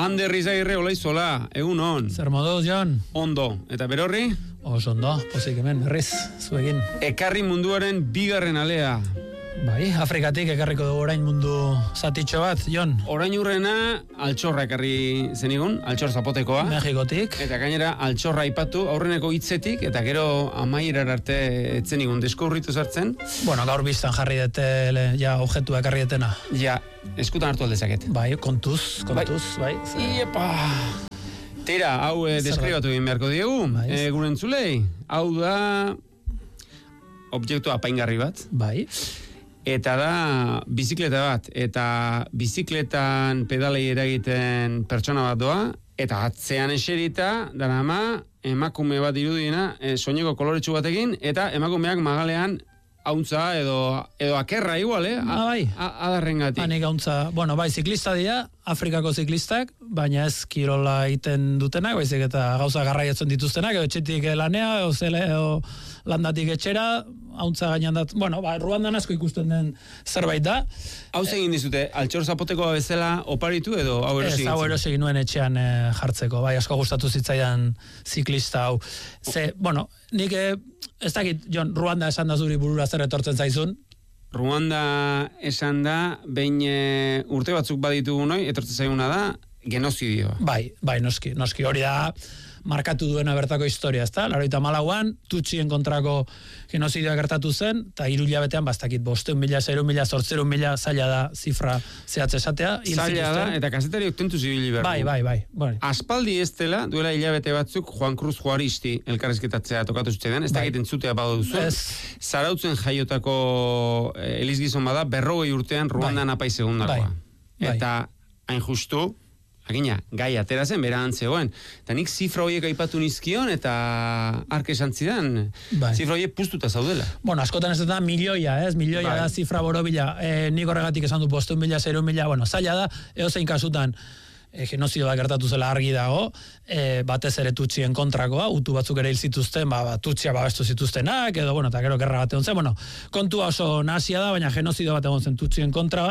Ander Izagirre olaizola, egun on. Zer moduz, Jon? Ondo, eta berorri? Oso ondo, pozik hemen, berriz, zuekin. Ekarri munduaren bigarren alea. Bai, Afrikatik ekarriko dugu orain mundu zatitxo bat, Jon. Orain urrena, altxorra ekarri zenigun, altxor zapotekoa. Mexikotik. Eta gainera, altxorra aipatu aurreneko hitzetik, eta gero amaierar arte etzenigun deskurritu zartzen. Bueno, gaur biztan jarri dute, ja, objetua ekarri detena. Ja, eskutan hartu aldezaket. Bai, kontuz, bai. Iepa! Tira, hau deskribatu egin beharko diegu, gure entzulei. Hau da objektu apaingarri bat. Bai. Eta da bizikleta bat, eta bizikletan pedalei eragiten pertsona bat doa, eta atzean eserita, dara ama, emakume bat irudiena, soineko koloretsu batekin, eta emakumeak magalean hauntza edo akerra igual, Bai. Adarrengatik. Hanik hauntza, bueno, bai, ziklista dira, Afrikako ziklistak, baina ez kirola egiten dutenak, baizik eta gauza garraietzen dituztenak, edo etxetik lanea, edo landatik etxera, hauntza gainan dat, bueno, Ruandan asko ikusten den zerbait da. Hau egin dizute, altxor zapotekoa bezala oparitu edo hau erosi? Ez, hau erosi nuen etxean jartzeko, bai, asko gustatu zitzaidan ziklista hau. Bueno, nik ez dakit, Jon, Ruanda esan da zuri burura zer etortzen zaizun? Ruanda esan da, behin urte batzuk baditugu noi, etortzen zaiguna da, genozidioa. Bai, noski hori da markatu duena bertako historia, ezta? 1984an Tutsien kontrako genozidioa gertatu zen, eta 3 hilabetean bastakit 500.000, 600.000, 800.000 zaila da zifra zehatz esatea. Zaila da, eta kazetariok tentu zibili berdu. Bai. Aspaldi ez dela, duela hilabete batzuk, Juan Cruz Juaristi elkarrezketatzea tokatu zutean, ez dakit entzutea badu duzu. Zarautzen jaiotako elizgizon bada, 40 urtean Ruandan apaiz egundakoa. Eta, hain justu, agina, gai atera zen, bera antzegoen. Eta nik zifra horiek aipatu nizkion, eta arke esan zidan, zifra horiek puztuta zaudela. Bueno, askotan ez da milioia, milioia da zifra borobila. Nik horregatik esan du 500.000, 600.000, bueno, zaila da, edozein kasutan, genozido bat gertatu zela argi dago, batez ere Tutsien kontrakoa, utu batzuk ere hil zituzten, Tutsia babestu zituztenak, edo, bueno, eta gero gerra bat egon zen, bueno, kontua oso nahasia da, baina genozido bat egon zen Tutsien kontra,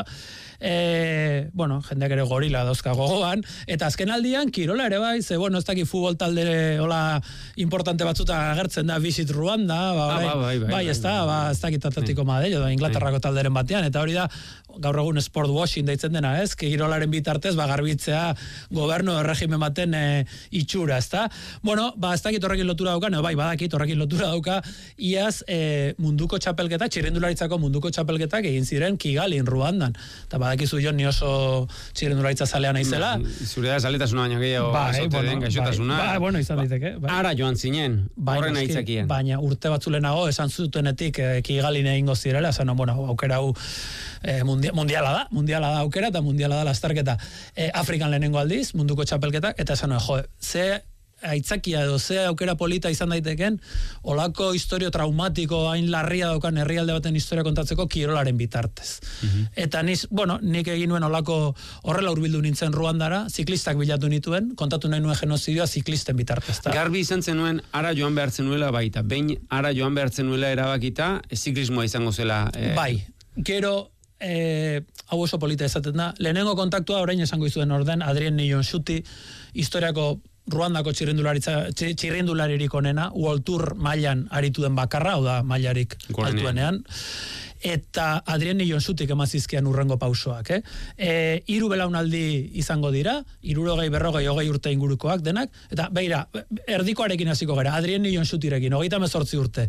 bueno, jendeak ere gorila dauzka gogoan, eta azken aldian, kirola ere bai, ze, bueno, ez dakit futbol talde hola importante batzuta agertzen da Visit Ruanda, bai, ez da, ez dakit Atletico Madrid, edo Inglaterrako talderen batean, eta hori da, gaur egun sport washing deitzen dena, ez, kirolaren bitartez, garbitzea gobernu erregimen baten itxura, ez da? Bueno, ez dakit horrekin lotura dauka, bai, badakit horrekin lotura dauka, iaz munduko txapelketa, txirrindularitzako munduko txapelketak egin ziren Kigalin, Ruandan. Eta badakizu Jon ni oso txirrindularitza zalea naizela. Zure da zaletasuna baino gehiago azote den gaixotasuna. Bueno, izan daiteke. Ara joan zinen, horren aitzakien. Baina urte batzulenago esan zutenetik Kigalin egingo zirela, esan, bueno, aukera hau mundiala da aukera, eta mundiala da lasterketa. Afrikan lehenengo aldiz, munduko txapelketak, eta esan, ze aitzakia edo ze aukera polita izan daiteken, olako historio traumatiko hain larria daukan herrialde baten historia kontatzeko kirolaren bitartez. Eta nik egin nuen olako horrela hurbildu nintzen Ruandara, ziklistak bilatu nituen, kontatu nahi nuen genozidioa ziklisten bitartez. Garbi izan zenuen, ara joan behartzen nuela baita, behin ara joan behartzen nuela erabakita, ziklismoa izango zela. Bai, gero hau oso polita esaten da. Lehenengo kontaktua orain esango izuen orden, Adrien Niyonshuti, historiako Ruandako txirrindularirik onena, World Tour mailan aritu den bakarra, hau da mailarik altuenean. Eta Adrien Niyonshutik emazizkian urrengo pausoak. 3 belaunaldi izango dira, 60, 40, 20 urte ingurukoak denak, eta beira, erdikoarekin hasiko gara, Adrien Niyonshutirekin, 38 urte.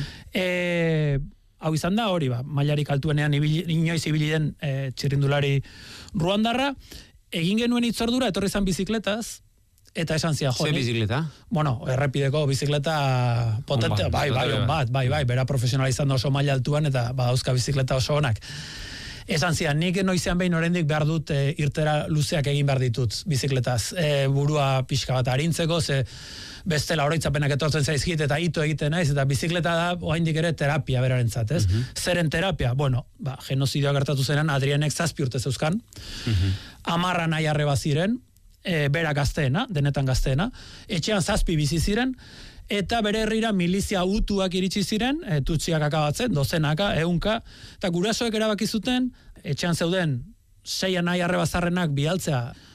Hau izan da, hori mailarik altuenean inoiz ibili den txirrindulari Ruandarra, egin genuen hitzordura, etorri zan bizikletaz, eta esan zian, Ze bizikleta? Bueno, errepideko bizikleta potente, bai, bera profesionalizan da oso maila altuan, eta badauzka bizikleta oso onak. Esan zian, nik noizean behin oraindik behar dut irtera luzeak egin behar ditut bizikletaz, burua pixka bat arintzeko, ze bestela oroitzapenak etortzen zaizkit eta ito egiten naiz, eta bizikleta da oraindik ere terapia berarentzat, ez? Zeren terapia? Bueno, genozidioa gertatu zenean Adrienek 7 urte zeuzkan, 10 nahi arreba ziren, berak gazteena, denetan gazteena, etxean 7 bizi ziren, eta bere herrira milizia utuak iritsi ziren, tutsiak akabatzen, dozenaka, 100, eta gurasoek erabaki zuten, etxean zeuden 6 nahi arrebazarrenak bialtzea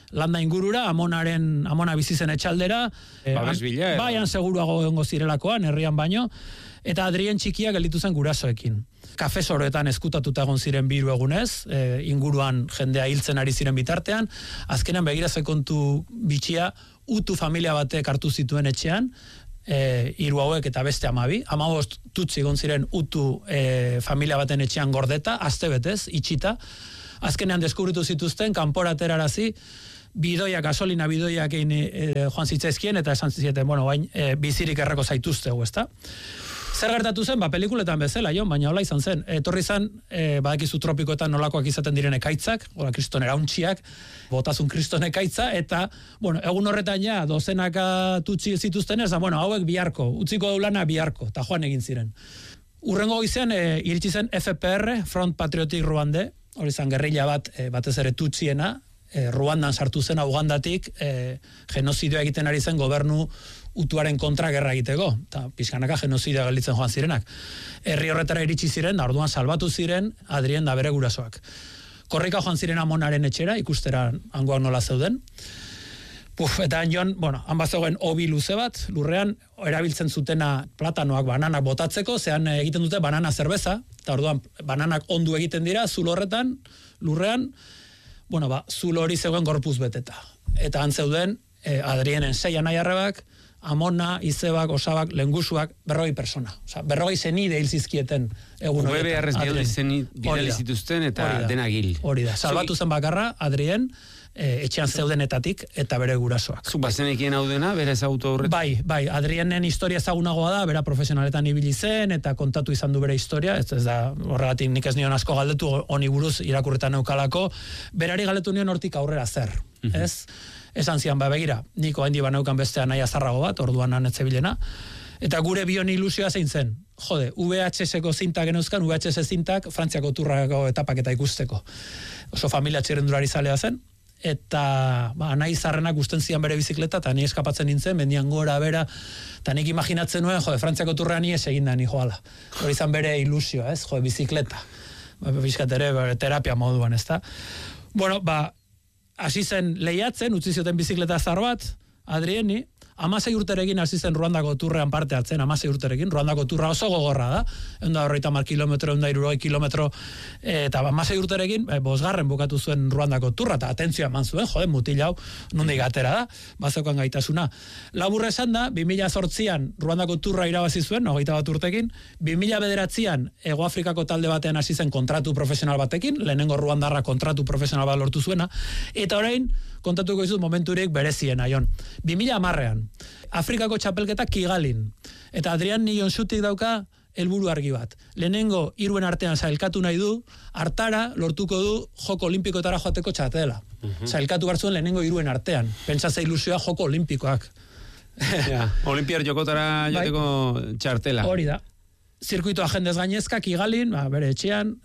landa ingurura, Amona bizi zen etxaldera. Babes bila. Baian seguruago egongo zirelakoan, herrian baino. Eta Adrien txikia gelditu zen gurasoekin. Kafe soroetan eskutatuta egon ziren 3 egunez, inguruan jendea hiltzen ari ziren bitartean. Azkenan begira ze kontu bitxia, utu familia batek hartu zituen etxean, 3 hauek eta beste 12, 15 tutsi egon ziren utu familia baten etxean gordeta, astebetez, itxita. Azkenean deskubritu zituzten, kanpora aterarazi, gasolina bidoiak joan zitzaizkien, eta esan zizieten, bain, bizirik erreko zaituztegu, ezta? Zer gertatu zen, pelikuletan bezala, baina hola izan zen. Etorri zen, badakizu tropikoetan nolakoak izaten diren ekaitzak, kriston erauntxiak, botazun kriston ekaitza, eta, egun horretan ja, dozenaka tutsi zituzten ez, hauek biharko, utziko daulana biharko, eta joan egin ziren. Urrengo goizean, iritsi zen FPR, Front Patriotic Ruande, hori zen gerrilla bat, batez ere tutsiena, Ruandan sartu zen Ugandatik, genozidioa egiten ari zen gobernu utuaren kontra gerra egiteko, eta pixkanaka genozidioa gelditzen joan zirenak. Herri horretara iritsi ziren, da orduan salbatu ziren Adrien da bere gurasoak. Korrika joan ziren Amonaren etxera, ikustera hangoak nola zeuden. Eta han bazegoen hobi luze bat, lurrean erabiltzen zutena platanoak, bananak botatzeko, zean egiten dute banana zerbeza, eta orduan bananak ondu egiten dira, zulo horretan, lurrean, zulo hori zegoen gorpuz beteta. Eta han zeuden, Adrienen 6 anai-arrebak, Amona, Izebak, Osabak, Lengusuak, 40 persona. Osa, 40 zenide hil zizkieten egun horietan. UBRz bidali zituzten eta dena gil. Hori da, salbatu zen bakarra, Adrien, etxean zeudenetatik eta bere gurasoak. Zuk bazenekien hau dena, bere ezagutu horretan? Bai, Adrienen historia ezagunagoa da, bera profesionaletan ibili zen, eta kontatu izan du bere historia, ez da, horregatik nik ez nion asko galdetu, honi buruz irakurretan neukalako, berari galdetu nion hortik aurrera zer, ez? Esan zian, begira, niko haindi baneukan bestea nahi azarrago bat, orduan anetzebilena, eta gure bion ilusioa zein zen, VHS-eko zintak geneuzkan, VHS zintak, Frantziako turrako etapaketa ikusteko. Oso familia txirrendulari zalea zen, eta nahi zarrenak usten zian bere bizikleta, eta ni eskapatzen nintzen, mendian gora, bera, eta nik imaginatzen nuen, Frantziako turrean ni eseginda ni joala. Hori izan bere ilusioa, ez, bizikleta. Bizkat ere, terapia moduan, ez da. Hasi zen lehiatzen, utzi zioten bizikleta zar bat, Adrieni, 16 urterekin hasi zen Ruandako turrean parte hartzen, 16 urterekin, Ruandako turra oso gogorra da, 150 kilometro, 160 kilometro, eta 16 urterekin, 5. bukatu zuen Ruandako turra, eta atentzioa eman zuen, mutil hau, nondik atera da, bazekoan gaitasuna. Laburra esan da, 2008an Ruandako turra irabazi zuen, 21 urtekin, 2009an Hego Afrikako talde batean hasi zen kontratu profesional batekin, lehenengo Ruandarra kontratu profesional bat lortu zuena, eta orain, kontatuko izut momenturik bereziena, Jon. 2010an, Afrikako txapelketa Kigalin. Eta Adrian Nion zutik dauka helburu argi bat. Lehenengo 3 artean sailkatu nahi du, hartara lortuko du Joko Olimpikoetara joateko txartela. Sailkatu hartzuen lehenengo 3 artean. Pentsa ze ilusioa Joko Olimpikoak. Olimpiar jokotara joteko txartela. Hori da. Zirkuito agendez gainezka Kigalin, bere etxean,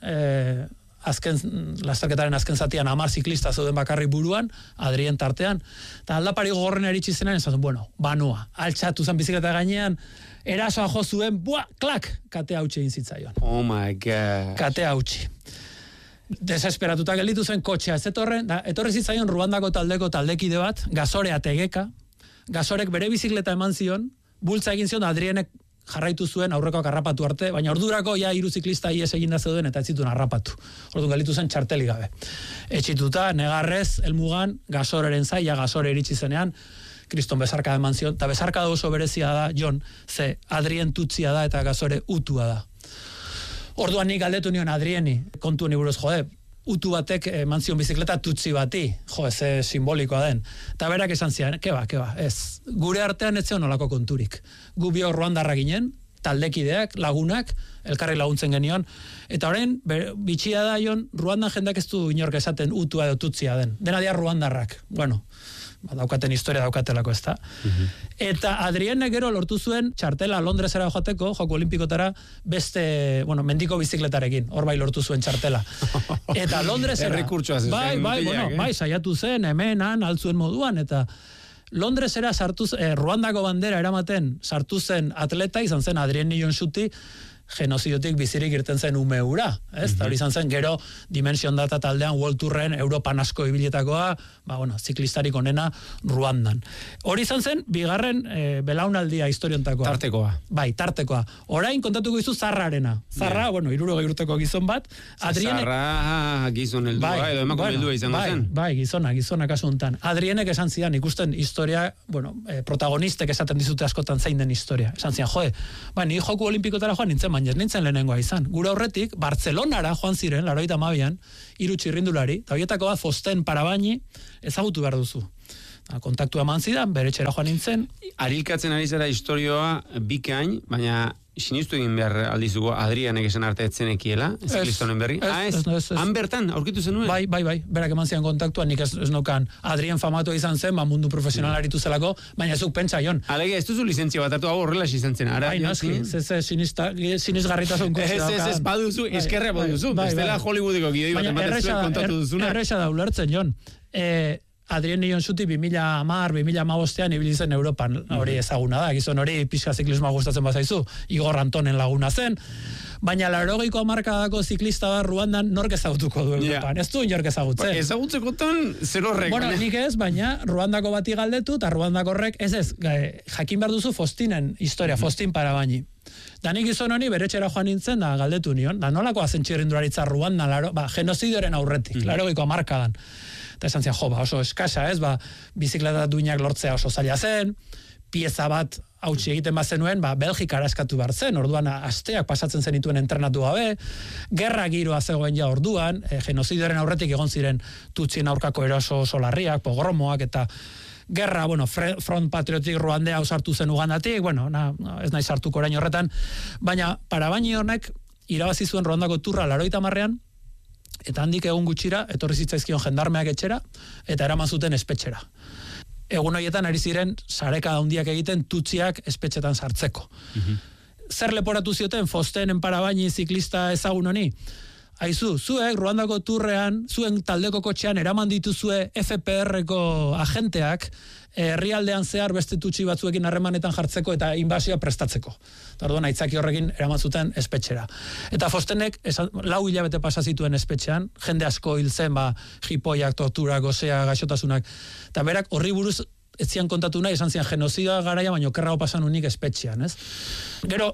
lasterketaren azken zatian 10 ziklista zeuden bakarrik buruan, Adrien tartean, eta aldapari gogorren eritsi zenan, esan zuen, banua, altxatu zen bizikleta gainean, erasoa jo zuen, klak, kate hautsi egin zitzaion. Oh my God. Kate hautsi. Desesperatuta gelditu zen kotxea, ez etorri zitzaion Ruandako taldekide bat, Gazore Ategeka, Gazorek bere bizikleta eman zion, bultza egin zion Adrienek jarraitu zuen aurrekoak harrapatu arte, baina ordurako 3 ziklista ies eginda zeuden eta ez zituen harrapatu. Orduan gelitu zen txarteli gabe. Etxituta, negarrez, helmugan, Gazoreren zaila, Gazore iritsi zenean, kriston bezarka eman zion, eta bezarka oso berezia da, Jon, ze Adrien tutzia da eta Gazore utua da. Orduan nik galdetu nion Adrieni, kontu ni buruz utu batek eman zion bizikleta tutzi bati, ze simbolikoa den. Eta berak esan zian, keba, ez. Gure artean ez zeon olako konturik. Gu bio Ruandarra ginen, taldekideak, lagunak, elkarri laguntzen genion. Eta orain, bitxia da, Jon, Ruandan jendak ez du inork esaten utua edo tutzia den. Dena dia Ruandarrak. Daukaten historia daukatelako ez da. Eta Adrienek gero lortu zuen txartela Londresera joateko, Joko Olimpikotara, beste, mendiko bizikletarekin, hor bai lortu zuen txartela. Eta Londresera... Bai, saiatu zen, hemenan, altzuen moduan, eta Londresera sartu, Ruandako bandera eramaten sartu zen atleta, izan zen Adrien Nion Xuti, genozidiotik bizirik irten zen ume ura, ez? Eta hori izan zen, gero Dimension Data taldean World Tourren Europan asko ibiletakoa, ziklistarik onena Ruandan. Hori izan zen, bigarren belaunaldia historiontakoa. Tartekoa. Bai, tartekoa. Orain kontatuko dizu Zarrarena. Zarra, 60 urteko gizon bat. Zarra gizon heldua, edo emako heldua izango zen. Bai, gizona kasu honetan. Adrienek esan zidan, ikusten historia, protagonistek esaten dizute askotan zein den historia. Esan zidan, ni joku olimpikotara joan nintzen lehenengoa izan. Gure aurretik, Bartzelonara joan ziren, 82an, 3 txirrindulari, eta horietako bat Fosten Parabaini ezagutu behar duzu. Kontaktua eman zidan, bere etxera joan nintzen. Arilkatzen ari zara historioa bikain, baina sinistu egin behar aldizuko Adrianek esan arte etzenekiela, ziklistonen berri. Han bertan, aurkitu zenuen? Bai, berak eman zidan kontaktua, nik ez nokan Adrien famatu izan zen, mundu profesional aritu zelako, baina zuk pentsa jon. Alege, ez duzu lizentzia bat hartu, hau horrela izan zen, ara? Bai, naski, sinisgarritasun konzera. Ez baduzu, eskerre baduzu, bestela Hollywoodeko gidoi bat ematen zuen kontatu duzuna. Erresa da ulertzen, jon. Adrien Nion Zuti 2010-2015 ibili zen Europan, hori ezaguna da, gizon hori pixka ziklismoa gustatzen bazaizu, Igor Antonen laguna zen, baina 80ko hamarkadako ziklista bat Ruandan nork ezagutuko du Europan, ez du inork ezagutzen. Ezagutzekotan zer horrek. Bueno, nik ez, baina Ruandako bati galdetu, eta Ruandako horrek, ez, jakin behar duzu Fostinen historia, Fostin Parabaini. Da nik gizon honi beretxera joan nintzen, da galdetu nion, da nolako azen txirrindularitza Ruandan, genozidioaren aurretik, 80ko hamarkadan. Eta esan zian, oso eskasa, ez, bizikleta duinak lortzea oso zaila zen, pieza bat hautsi egiten bazenuen, Belgikara eskatu behar zen, orduan asteak pasatzen zenituen entrenatu gabe, gerra giroa zegoen ja orduan, genozidioaren aurretik egon ziren Tutsien aurkako eraso oso larriak, pogromoak, eta gerra, Front Patriotik Ruandea osartu zen Ugandatik, ez nahi sartuko orain horretan, baina Parabaini honek irabazi zuen Ruandako turra 80ean, eta handik egun gutxira, etorri zitzaizkion jendarmeak etxera, eta eraman zuten espetxera. Egun horietan ari ziren sareka handiak egiten Tutsiak espetxetan sartzeko. Zer leporatu zioten Fostenen Parabaini ziklista ezagun honi? Aizu, zuek Ruandako turrean, zuen taldeko kotxean eraman dituzue FPR-ko agenteak herrialdean zehar beste tutsi batzuekin harremanetan jartzeko eta inbasioa prestatzeko. Orduan aitzaki horrekin eraman zuten espetxera. Eta Fostenek 4 hilabete pasa zituen espetxean, jende asko hil zen, jipoiak, torturak, gozea, gaixotasunak. Eta berak horri buruz ez zian kontatu nahi, esan zian genozidioa garaia, baino kerrago pasan unik espetxean, ez? Gero,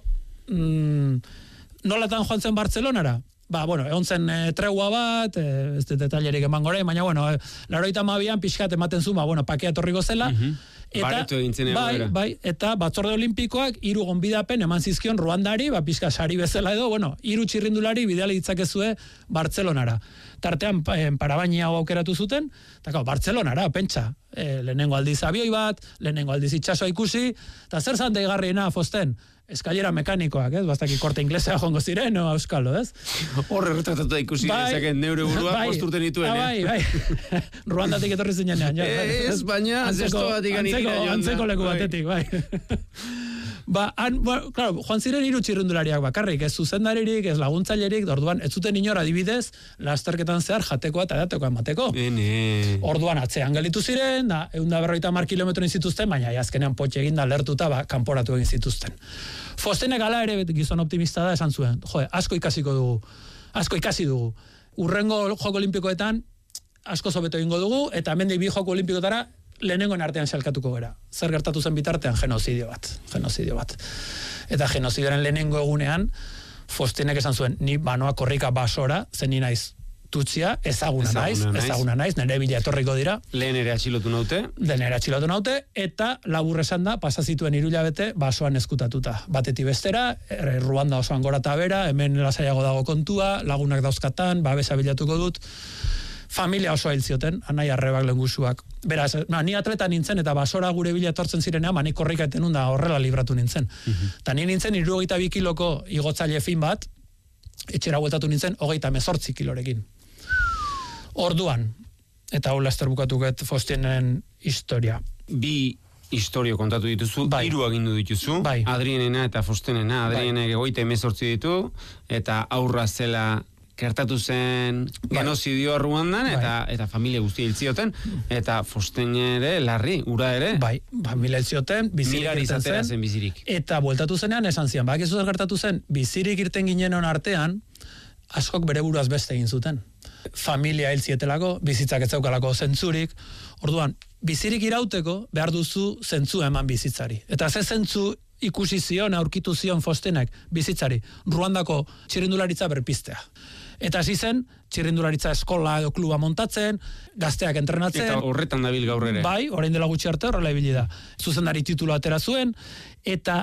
nolatan joan zen Bartzelonara? Egon zen tregua bat, ez detailerik emango orain, baina, 82an pixkat ematen zu, pakea torriko zela. Baretu egin zen egoera. Bai, eta batzorde olimpikoak 3 gonbidapen eman zizkion Ruandari, pixka sari bezala edo, 3 txirrindulari bidali ditzakezue Bartzelonara. Tartean Parabaini hau aukeratu zuten, eta Bartzelonara, pentsa, lehenengo aldiz abioi bat, lehenengo aldiz itxasoa ikusi, eta zer zan deigarriena Fosten? Eskailera mekanikoak, ez? Bastaki korte inglesea jongo ziren, euskalo, ez? Horre retratatu da ikusi, ezaken neure burua posturten dituen, Bai. Ruandatik etorri zinean. Ez, baina, zesto batik anitira. Antzeko leku batetik, bai. Claro, joan ziren 3 txirrindulariak bakarrik, ez zuzendaririk, ez laguntzailerik, orduan ez zuten inor adibidez, lasterketan zehar jatekoa eta edatekoa emateko. Orduan atzean gelitu ziren, 150 kilometro zituzten, baina azkenean potxe egin da lertuta, kanporatu egin zituzten. Fostenek ala ere gizon optimista da esan zuen, asko ikasi dugu. Urrengo joko olimpikoetan asko zobeto egingo dugu, eta hemendik 2 joko olimpikotara lehenengoen artean salkatuko gara. Zer gertatu zen bitartean? Genozidio bat. Eta genozidioaren lehenengo egunean, Fostenek esan zuen, ni banoa korrika basora, zen ni naiz Tutsia, ezaguna naiz, nire bila etorriko dira. Lehen ere atxilotu naute, eta labur esan da, pasa zituen 3 hilabete basoan eskutatuta. Batetik bestera, Ruanda osoan gora eta bera, hemen lasaiago dago kontua, lagunak dauzkatan, babesa bilatuko dut. Familia oso hil zioten, anai arrebak lengusuak. Beraz, ni atleta nintzen, eta basora gure bila etortzen zirenean, nik korrika eten da horrela libratu nintzen. Eta ni nintzen 72 kiloko igotzaile fin bat, etxera bueltatu nintzen 38 kilorekin. Orduan, eta hau laster bukatuket Fostenen historia. 2 historio kontatu dituzu, 3 agindu dituzu, Adrienena eta Fostenena. Adrienek 18 ditu, eta aurra zela gertatu zen genozidio Ruandan, eta familia guztia hiltzioten, eta Fosten ere, larri, ura ere. Bai, familia hiltzioten, bizirik irten zen, bizirik. Eta bueltatu zenean esan zian, ez zer gertatu zen, bizirik irten ginen artean, askok bere buruaz beste egin zuten. Familia hiltzietelako, bizitzak ez zeukalako zentzurik, orduan, bizirik irauteko behar duzu zentzu eman bizitzari. Eta ze zentzu ikusi zion, aurkitu zion Fostenek bizitzari, Ruandako txirrindularitza berpiztea. Eta hasi zen, txirrindularitza eskola edo kluba montatzen, gazteak entrenatzen. Eta horretan dabil gaur ere. Bai, orain dela gutxi arte horrela ibili da. Zuzendari titulu atera zuen, eta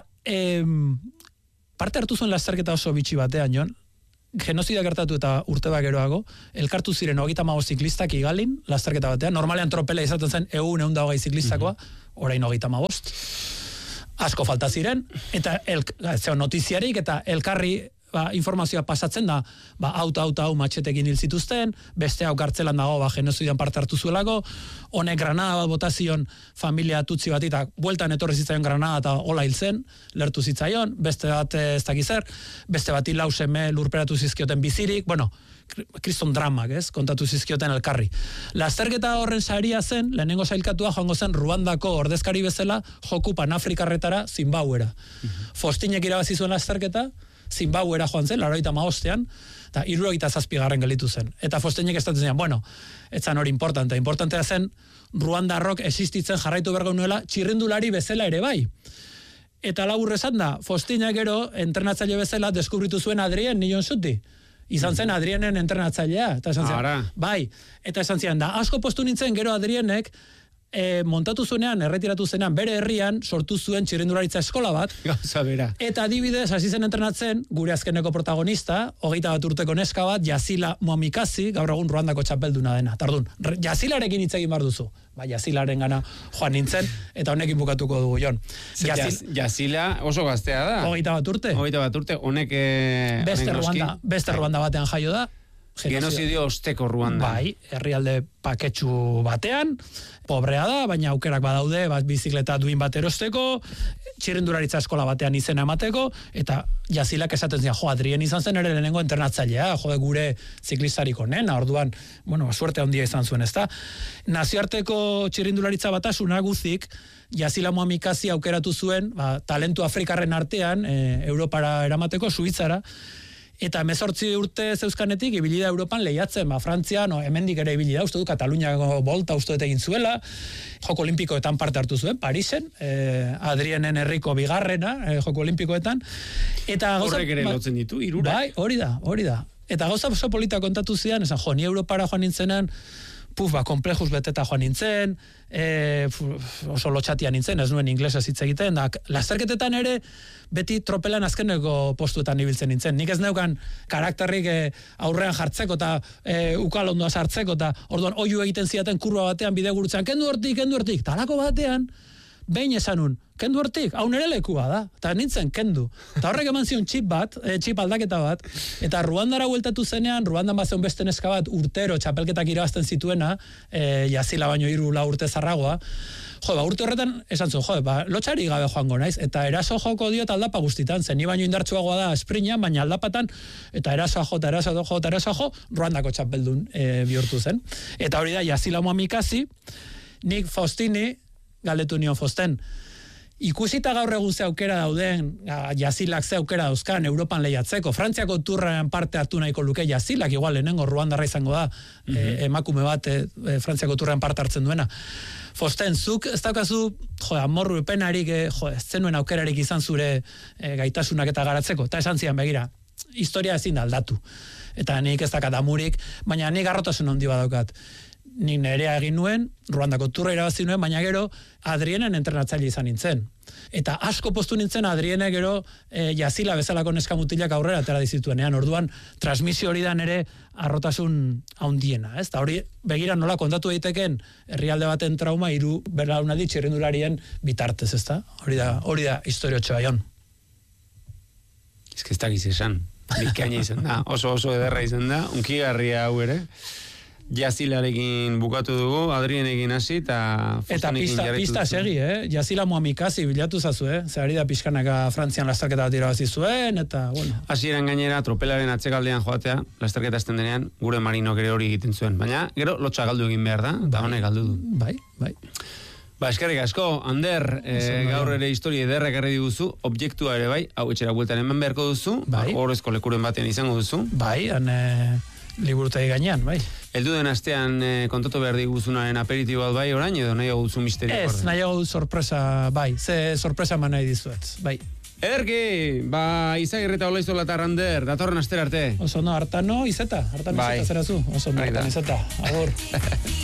parte hartu zuen lasterketa oso bitxi batean, Jon, genozida gertatu eta urte bat geroago, elkartu ziren 35 ziklistak igalin, lasterketa batean, normalean tropela izaten zen 120 ziklistakoa, orain 35. Asko falta ziren, eta notiziarik eta elkarri informazioa pasatzen da, hau matxetekin hil zituzten, beste hau kartzelan dago, genozidan parte hartu zuelako, honek granada bat botazion familia tutsi bat, eta bueltan etorri zitzaion granada eta hola hil zen, lertu zitzaion, beste bat ez dakizer, beste bat lau seme lurperatu zizkioten bizirik, kriston dramak, kontatu zizkioten elkarri. Lasterketa horren saria zen, lehenengo sailkatua joango zen Ruandako ordezkari bezala, joku Panafrikarretara, Zimbabwera. Fostinek irabazi zuen lasterketa, Zimbabwera joan zen, 85ean, eta 77 gelitu zen. Eta Fostenek estatzen zian, etzan hori importantea zen, Ruandarrok existitzen jarraitu bergo nuela, txirrindulari bezala ere bai. Eta labur esan da, Fostenek gero, entrenatzaile bezala, deskubritu zuen Adrien Nilon Zuti. Izan zen Adrienen entrenatzailea. Eta esan zian, bai, eta esan zian da, asko postu nintzen gero Adrienek, montatu zuenean, erretiratu zenean, bere herrian sortu zuen txirrindularitza eskola bat. Gauza bera. Eta adibidez, hasi zen entrenatzen, gure azkeneko protagonista, 21 urteko neska bat, Jasila Muamikazi, gaur egun Ruandako txapelduna dena. Tardun, Jasilarekin hitz egin behar duzu. Jasilaren gana joan nintzen, eta honekin bukatuko dugu, Jon. Jasila oso gaztea da. 21 urte. 21 urte, honek... Beste Ruanda batean jaio da. Genozidio osteko Ruanda. Bai, herrialde paketsu batean, pobrea da, baina aukerak badaude, bizikleta duin bat erosteko, txirrindularitza eskola batean izena emateko, eta Jasilak esaten zian, Adrien izan zen ere lehenengo entrenatzailea, gure ziklistariko nena, orduan, suerte handia izan zuen, ezta? Nazioarteko txirrindularitza batasuna guzik, Jasila Muamikazi aukeratu zuen, talentu afrikarren artean, Europara eramateko, Suitzara, eta 18 urte zeuzkanetik ibili da Europan lehiatzen, Frantzian, hemendik ere ibili da, uste du Kataluniako bolta uste egin zuela, Joko Olimpikoetan parte hartu zuen, Parisen, Adrienen herriko bigarrena, Joko Olimpikoetan. Horrek ere lotzen ditu, hirurak. Bai, hori da. Eta gauza oso polita kontatu zidan, esan ni Europara joan nintzenan, komplejuz beteta joan nintzen, oso lotxatia nintzen, ez nuen inglesez hitz egiten, lasterketetan ere beti tropelan azkeneko postuetan ibiltzen nintzen. Nik ez neukan karakterrik aurrean jartzeko eta ukalondoa sartzeko, eta orduan oiu egiten zidaten kurba batean bide gurutzean, kendu hortik, talako batean, behin esanun, kendu hortik, hau nere lekua da, eta nintzen kendu. Eta horrek eman zion txip aldaketa bat, eta Ruandara hueltatu zenean, Ruandan bazen beste neska bat urtero txapelketak irabazten zituena, Jasila baino 3 urte zarragoa, urte horretan esan zuen, lotxari gabe joango naiz, eta eraso joko diot aldapa guztitan, zen ni baino indartsuagoa da esprinean, baina aldapatan, eta erasoa jo, Ruandako txapeldun bihurtu zen. Eta hori da, Jasila Muamikazi, nik Faustini, galdetu nion Fosten, ikusita gaur egun ze aukera dauden, Jasilak ze aukera dauzkan Europan lehiatzeko, Frantziako turrean parte hartu nahiko luke Jasilak, igual lehenengo Ruandarra izango da, emakume bat Frantziako turrean parte hartzen duena. Fosten, zuk ez daukazu, amorru penarik, ez zenuen aukerarik izan zure gaitasunak eta garatzeko, eta esan zian begira, historia ezin da aldatu. Eta nik ez dakat amurik, baina nik garrotasun handi badaukat. Nik nerea egin nuen, Ruandako turra irabazi nuen, baina gero Adrienen entrenatzaile izan nintzen. Eta asko postu nintzen Adriene gero Jasila bezalako neskamutilak aurrera atera dizituenean. Orduan, transmisio hori da nere arrotasun handiena. Eta hori begira nola kontatu daiteken herrialde baten trauma 3 belaunaldi txirrindularien bitartez, ezta? Hori da historiotxoa, Jon. Ez dakiz esan. Bikaina izan da. Oso ederra izan da. Unkigarria hau ere. Jazilarekin bukatu dugu, Adrienekin hasi, eta pista segi, Jazila muamikasi bilatu zazu, Zehari da pixkanaka Frantzian lasterketa bat irabazi zuen, eta, bueno. Hasieran gainera, tropelaren atzekaldean joatea, lasterketa azten denean, gure marinok ere hori egiten zuen. Baina, gero, lotxa galdu egin behar da, eta honek galdu du. Bai. Eskerrik asko, Ander, gaur ere historia ederrak erre diguzu, objektua ere bai, hau etxera bueltan eman beharko duzu, horrezko lekuren batean izango duzu. Bai, liburutegi gainean, bai. Eldu den astean kontatu behar diguzunaren aperitibo bat bai orain, edo nahiago duzu misterio? Ez, nahiago du sorpresa, bai, ze sorpresa man nahi dizuet, bai. Ederki, Izagirreta Olaizola eta Ander, datorren astera arte. Oso no, hartano izeta zerazu, oso no, hartano izeta, agur.